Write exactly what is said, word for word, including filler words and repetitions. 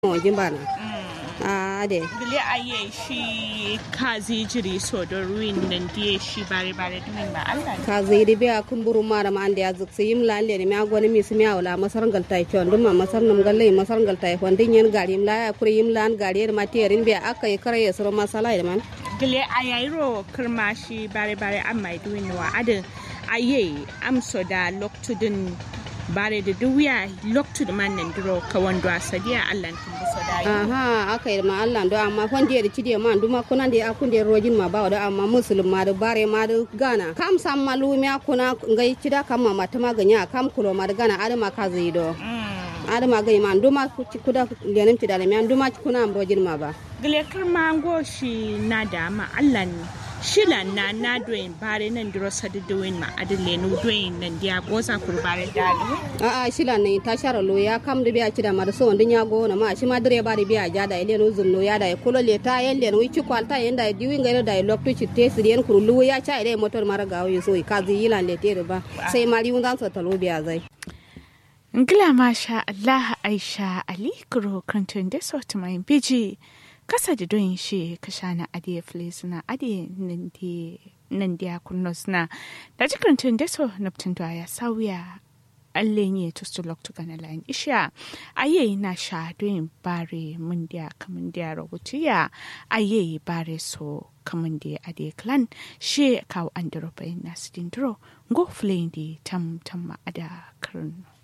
wajen bana a de Bile aye shi kazi jiri so da ruin nan die shi bare bare dumin ba Allah ka zai da biya kun buru mara ma ande azuk sai im lalle ne mi agwani mi simi awla masar ngal tay ton dum ma masar nam galle masar ngal tay hon din yen gari im la ya kuri im lan gari ma terin biya akai kare yasro masala da man Bile ayayro kirma shi bare bare amma dumin wa adin aye amso da loktudin bare da duwiya loktu da man nan duro ka wando asadiya Allah tun buso da yi aha akai ma Allah do amma fonde da cide man duma kunan da akun da rojin ma ba da amma musulma da bare ma da gana kam sam malumi akuna ngai cida kam ma mata maganya kam kulo ma da gana adama ka zai do adama gai man duma kuda lenim cida le man duma kuna am rojin ma ba gile kirma ngo shi na da ma Allah ne shila na na doin bare nan duro sadi doin ma adile no doin nan dia goza kur bare dali a a shila ne ta shara lo ya kam da biya ci da mar so ndin ya go na ma shi ma dire bare biya ja da ile no zunno ya da kulo le ta yelle no ci kwalta yenda diwi ngai da lokto ci te sirien kur lu ya cha ile motor mara gawo so ka zi yilan le tere ba sai mari un dan so talo biya zai ngila masha Allah Aisha Ali kuro kantun da so mai biji kasa da don shi kasha na adiye flis na adiye nan diya kunno suna da jikin tun da so naptun da ya sauya allen ya tustu loktu kana lain isha aye na sha don bare mun diya kamun diya robutiya aye bare so kamun diya adiye clan shi kawo andro bayin nasu dindro go flendi tam tam ada karun